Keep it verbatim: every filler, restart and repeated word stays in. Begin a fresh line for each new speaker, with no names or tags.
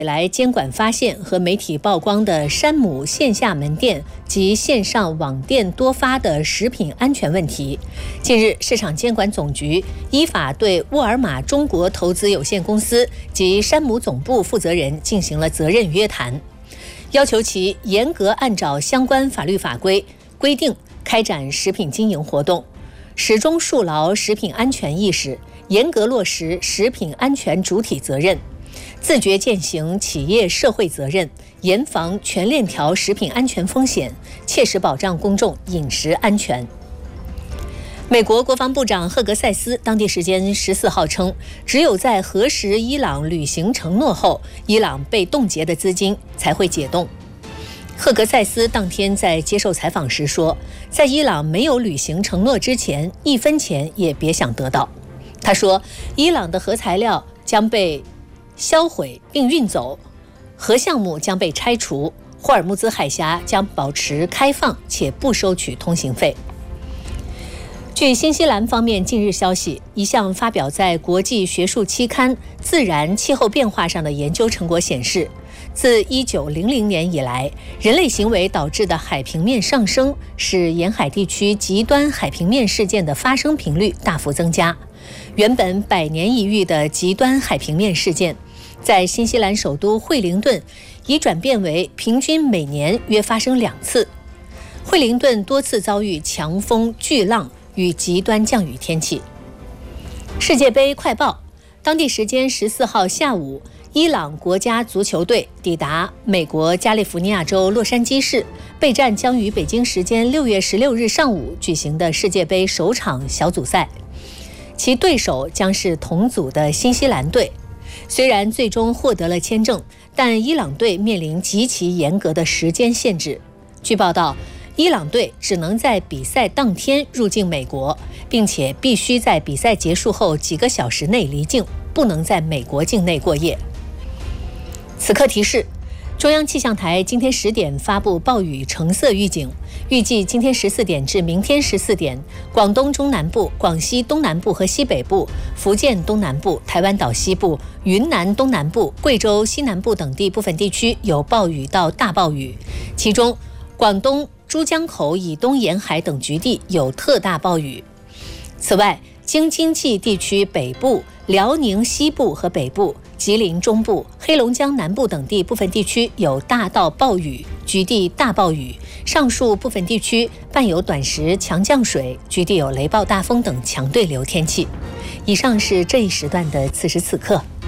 以来监管发现和媒体曝光的山姆线下门店及线上网店多发的食品安全问题，近日，市场监管总局依法对沃尔玛中国投资有限公司及山姆总部负责人进行了责任约谈，要求其严格按照相关法律法规规定开展食品经营活动，始终树牢食品安全意识，严格落实食品安全主体责任，自觉践行企业社会责任，严防全链条食品安全风险，切实保障公众饮食安全。美国国防部长赫格塞斯当地时间十四号称，只有在核实伊朗履行承诺后，伊朗被冻结的资金才会解冻。赫格塞斯当天在接受采访时说，在伊朗没有履行承诺之前，一分钱也别想得到。他说，伊朗的核材料将被销毁并运走，核项目将被拆除，霍尔木兹海峡将保持开放且不收取通行费。据新西兰方面近日消息，一项发表在国际学术期刊《自然气候变化》上的研究成果显示，自一九零零年以来，人类行为导致的海平面上升，使沿海地区极端海平面事件的发生频率大幅增加。原本百年一遇的极端海平面事件，在新西兰首都惠灵顿已转变为平均每年约发生两次。惠灵顿多次遭遇强风、巨浪与极端降雨天气。世界杯快报，当地时间十四号下午，伊朗国家足球队抵达美国加利福尼亚州洛杉矶市，备战将于北京时间六月十六日上午举行的世界杯首场小组赛，其对手将是同组的新西兰队。虽然最终获得了签证，但伊朗队面临极其严格的时间限制。据报道，伊朗队只能在比赛当天入境美国，并且必须在比赛结束后几个小时内离境，不能在美国境内过夜。此刻提示，中央气象台今天十点发布暴雨橙色预警，预计今天十四点至明天十四点，广东中南部、广西东南部和西北部、福建东南部、台湾岛西部、云南东南部、贵州西南部等地部分地区有暴雨到大暴雨，其中广东珠江口以东沿海等局地有特大暴雨。此外，京津冀地区北部、辽宁西部和北部、吉林中部、黑龙江南部等地部分地区有大到暴雨，局地大暴雨，上述部分地区伴有短时强降水，局地有雷暴大风等强对流天气。以上是这一时段的此时此刻。